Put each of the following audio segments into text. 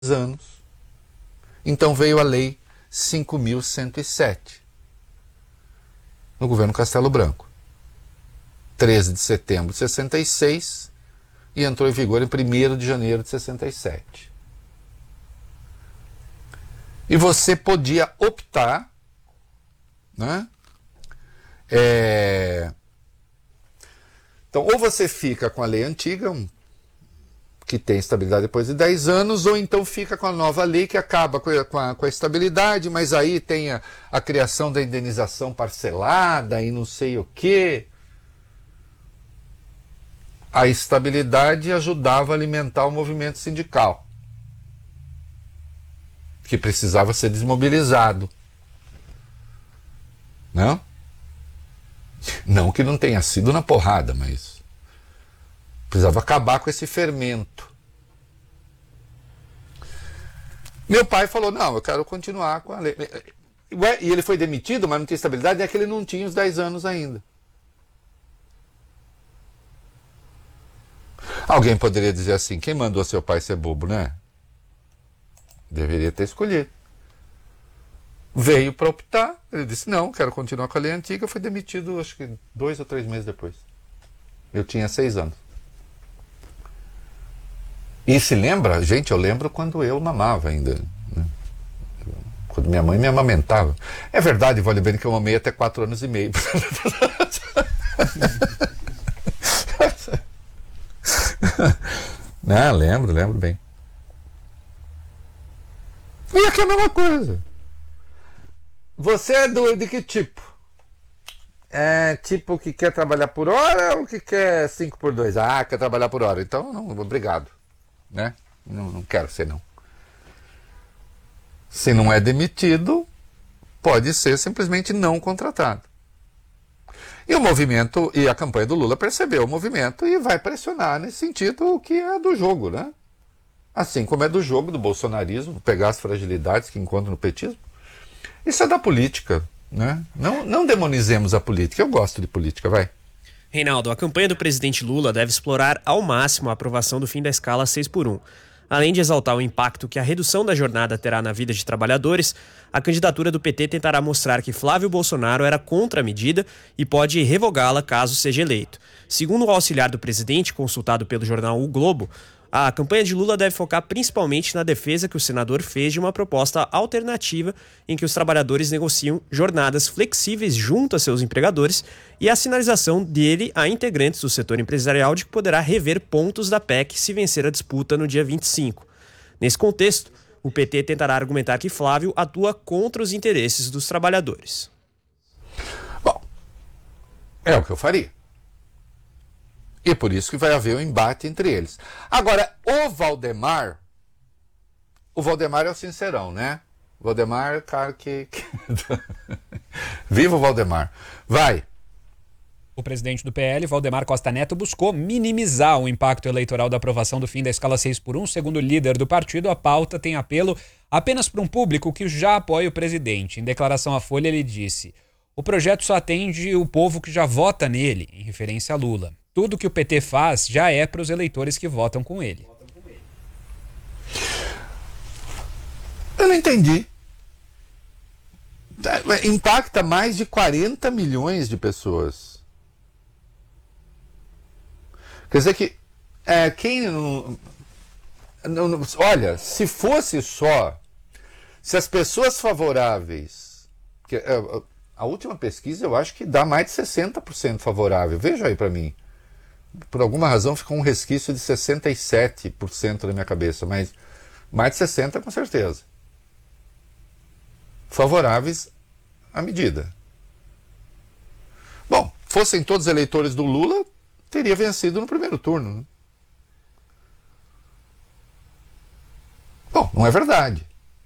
anos. Então veio a Lei 5.107, no governo Castelo Branco. 13 de setembro de 66 e entrou em vigor em 1º de janeiro de 67. E você podia optar, né? Então, ou você fica com a lei antiga, que tem estabilidade depois de 10 anos, ou então fica com a nova lei que acaba com a estabilidade, mas aí tem a criação da indenização parcelada e não sei o quê. A estabilidade ajudava a alimentar o movimento sindical, que precisava ser desmobilizado. Não que não tenha sido na porrada, mas precisava acabar com esse fermento. Meu pai falou, não, eu quero continuar com a lei. E ele foi demitido, mas não tinha estabilidade, é que ele não tinha os 10 anos ainda. Alguém poderia dizer assim, quem mandou seu pai ser bobo, né? Deveria ter escolhido. Veio para optar, ele disse, não, quero continuar com a lei antiga, foi demitido acho que 2 ou 3 meses depois. Eu tinha 6 anos. E se lembra, gente, eu lembro quando eu mamava ainda, né? Quando minha mãe me amamentava. É verdade, vale bem que eu mamei até 4 anos e meio. Não, lembro bem. E aqui é a mesma coisa. Você é de que tipo? É tipo que quer trabalhar por hora ou que quer 5 por 2? Ah, quer trabalhar por hora. Então, não, obrigado. Né? Não quero ser, não. Se não é demitido, pode ser simplesmente não contratado. E o movimento, e a campanha do Lula percebeu o movimento e vai pressionar nesse sentido, o que é do jogo, né? Assim como é do jogo do bolsonarismo, pegar as fragilidades que encontra no petismo. Isso é da política, né? Não demonizemos a política. Eu gosto de política, vai. Reinaldo, a campanha do presidente Lula deve explorar ao máximo a aprovação do fim da escala 6x1. Além de exaltar o impacto que a redução da jornada terá na vida de trabalhadores, a candidatura do PT tentará mostrar que Flávio Bolsonaro era contra a medida e pode revogá-la caso seja eleito. Segundo o auxiliar do presidente, consultado pelo jornal O Globo, a campanha de Lula deve focar principalmente na defesa que o senador fez de uma proposta alternativa em que os trabalhadores negociam jornadas flexíveis junto a seus empregadores e a sinalização dele a integrantes do setor empresarial de que poderá rever pontos da PEC se vencer a disputa no dia 25. Nesse contexto, o PT tentará argumentar que Flávio atua contra os interesses dos trabalhadores. Bom, é o que eu faria. E por isso que vai haver um embate entre eles. Agora, o Valdemar é o sincerão, né? O Valdemar é o cara que... Viva o Valdemar. Vai. O presidente do PL, Valdemar Costa Neto, buscou minimizar o impacto eleitoral da aprovação do fim da escala 6x1. Segundo o líder do partido, a pauta tem apelo apenas para um público que já apoia o presidente. Em declaração à Folha, ele disse: o projeto só atende o povo que já vota nele, em referência a Lula. Tudo que o PT faz já é para os eleitores que votam com ele. Eu não entendi. Impacta mais de 40 milhões de pessoas. Quer dizer que quem não, olha, se fosse só, se as pessoas favoráveis, que, a última pesquisa eu acho que dá mais de 60% favorável. Veja aí para mim. Por alguma razão ficou um resquício de 67% na minha cabeça, mas mais de 60% com certeza. Favoráveis à medida. Bom, fossem todos eleitores do Lula, teria vencido no primeiro turno. Né? Bom, não é verdade.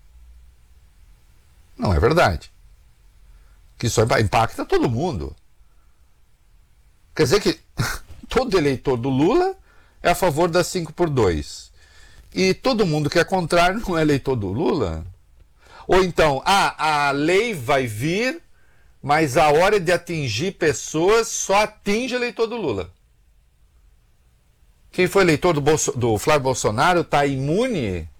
Não é verdade. Que isso impacta todo mundo. Quer dizer que todo eleitor do Lula é a favor da 5x2. E todo mundo que é contrário não é eleitor do Lula. Ou então, a lei vai vir, mas a hora de atingir pessoas só atinge eleitor do Lula. Quem foi eleitor do Flávio Bolsonaro está imune